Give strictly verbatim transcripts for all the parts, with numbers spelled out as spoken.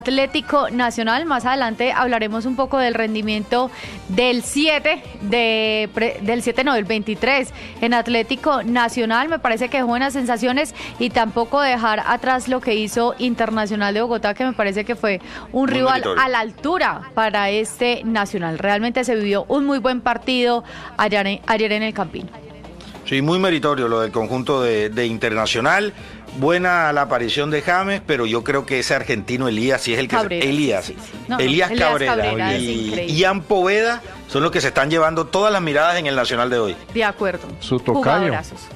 Atlético Nacional. Más adelante hablaremos un poco del rendimiento del siete, de, pre, del siete no, del veintitrés en Atlético Nacional. Me parece que buenas sensaciones y tampoco dejar atrás lo que hizo Internacional de Bogotá, que me parece que fue un muy rival meritorio a la altura para este Nacional. Realmente se vivió un muy buen partido ayer, ayer en el Campín. Sí, muy meritorio lo del conjunto de, de Internacional. Buena la aparición de James, pero yo creo que ese argentino Elías, sí es el que... Cabrera, Elías, sí, sí. No, Elías, no, Elías Cabrera, Cabrera y Ian Poveda son los que se están llevando todas las miradas en el Nacional de hoy. De acuerdo. Su tocayo.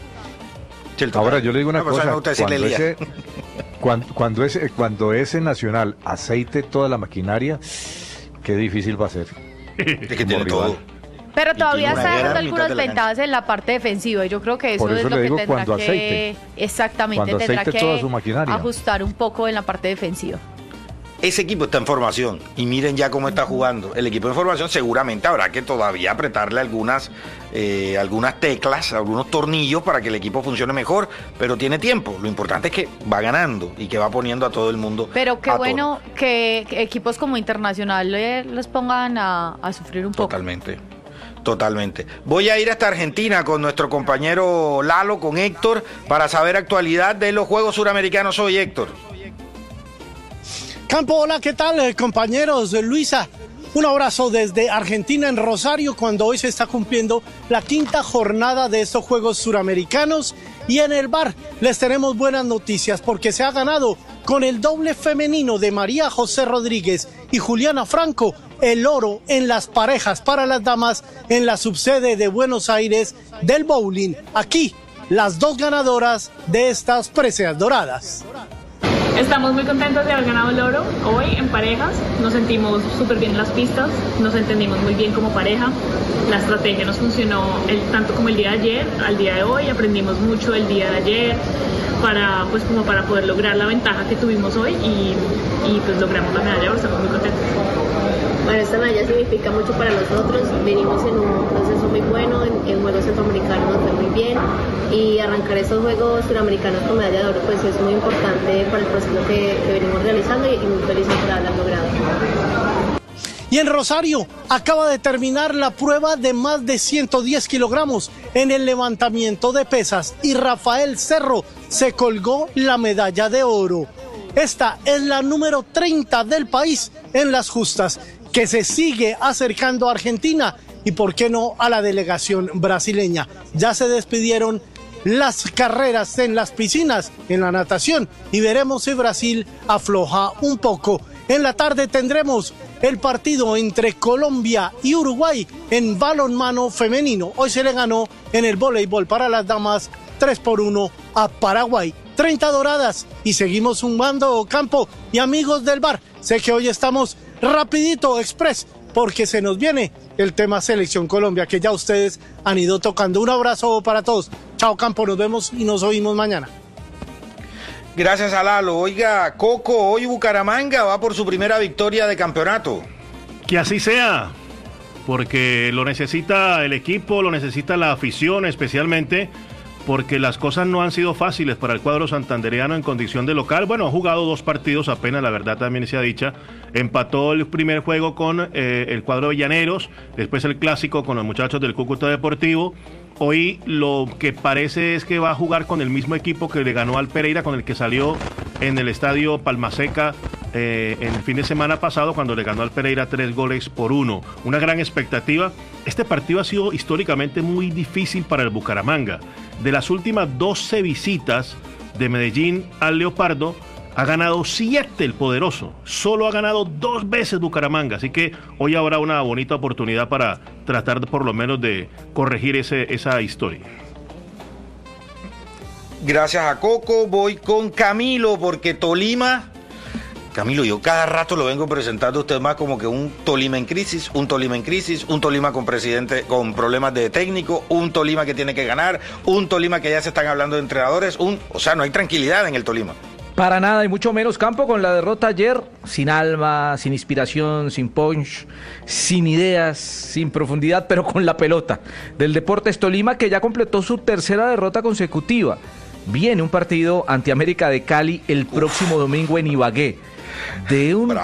Ahora yo le digo una no, cosa, cuando ese, cuando, cuando, ese, cuando ese Nacional aceite toda la maquinaria, qué difícil va a ser. Es que tiene todo. Pero todavía está dejando algunas ventajas en la parte defensiva y yo creo que eso, eso es lo que digo, tendrá que aceite. exactamente cuando tendrá aceite que toda su maquinaria. ajustar un poco en la parte defensiva. Ese equipo está en formación y miren ya cómo está jugando. El equipo en formación seguramente habrá que todavía apretarle algunas, eh, algunas teclas, algunos tornillos para que el equipo funcione mejor, pero tiene tiempo. Lo importante es que va ganando y que va poniendo a todo el mundo. Pero qué a bueno que, que equipos como Internacional eh, los pongan a, a sufrir un poco. Totalmente. Totalmente. Voy a ir hasta Argentina con nuestro compañero Lalo, con Héctor, para saber actualidad de los Juegos Suramericanos hoy, Héctor. Campo, hola, ¿qué tal, compañeros? Luisa, un abrazo desde Argentina en Rosario, cuando hoy se está cumpliendo la quinta jornada de estos Juegos Suramericanos. Y en el bar les tenemos buenas noticias porque se ha ganado con el doble femenino de María José Rodríguez y Juliana Franco el oro en las parejas para las damas en la subsede de Buenos Aires del bowling. Aquí, las dos ganadoras de estas preseas doradas. Estamos muy contentos de haber ganado el oro hoy en parejas. Nos sentimos súper bien en las pistas, nos entendimos muy bien como pareja. La estrategia nos funcionó el, tanto como el día de ayer al día de hoy. Aprendimos mucho el día de ayer para, pues, como para poder lograr la ventaja que tuvimos hoy y, y pues logramos la medalla de oro. Estamos muy contentos. Bueno, esta medalla significa mucho para nosotros. Venimos en un proceso muy bueno, en, en Juegos Centroamericanos nos fue muy bien y arrancar estos Juegos Suramericanos con medalla de oro pues es muy importante para el proceso que, que venimos realizando y, y muy felices por haberlo logrado. Y en Rosario acaba de terminar la prueba de más de ciento diez kilogramos en el levantamiento de pesas y Rafael Cerro se colgó la medalla de oro. Esta es la número treinta del país en las justas, que se sigue acercando a Argentina y por qué no a la delegación brasileña. Ya se despidieron las carreras en las piscinas, en la natación, y veremos si Brasil afloja un poco. En la tarde tendremos el partido entre Colombia y Uruguay en balonmano femenino. Hoy se le ganó en el voleibol para las damas tres por uno a Paraguay. treinta doradas y seguimos sumando, Campo y amigos del bar. Sé que hoy estamos rapidito, express, porque se nos viene el tema Selección Colombia, que ya ustedes han ido tocando. Un abrazo para todos. Chao, Campo, nos vemos y nos oímos mañana. Gracias a Lalo. Oiga, Coco, hoy Bucaramanga va por su primera victoria de campeonato. Que así sea, porque lo necesita el equipo, lo necesita la afición especialmente, porque las cosas no han sido fáciles para el cuadro santandereano en condición de local. Bueno, ha jugado dos partidos apenas, la verdad también se ha dicha. Empató el primer juego con eh, el cuadro de Llaneros, después el clásico con los muchachos del Cúcuta Deportivo. Hoy lo que parece es que va a jugar con el mismo equipo que le ganó al Pereira, con el que salió en el estadio Palmaseca eh, en el fin de semana pasado, cuando le ganó al Pereira tres goles por uno. Una gran expectativa. Este partido ha sido históricamente muy difícil para el Bucaramanga. De las últimas doce visitas de Medellín al Leopardo, ha ganado siete el poderoso. Solo ha ganado dos veces Bucaramanga. Así que hoy habrá una bonita oportunidad para tratar de, por lo menos de corregir ese, esa historia. Gracias a Coco. Voy con Camilo, porque Tolima... Camilo, yo cada rato lo vengo presentando a usted más como que un Tolima en crisis, un Tolima en crisis, un Tolima con presidente, con problemas de técnico, un Tolima que tiene que ganar, un Tolima que ya se están hablando de entrenadores, un, o sea, no hay tranquilidad en el Tolima. Para nada, y mucho menos Campo con la derrota ayer, sin alma, sin inspiración, sin punch, sin ideas, sin profundidad, pero con la pelota del Deportes Tolima, que ya completó su tercera derrota consecutiva. Viene un partido ante América de Cali el próximo Uf. domingo en Ibagué. de un